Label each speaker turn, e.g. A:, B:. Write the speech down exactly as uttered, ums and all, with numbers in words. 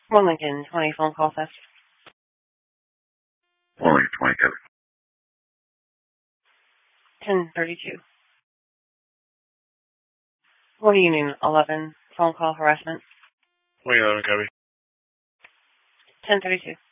A: One Lincoln twenty phone call theft.
B: One Lincoln twenty, Kevin.
A: ten thirty-two. One Union eleven phone call harassment.
C: One eleven, Copy.
A: ten thirty-two.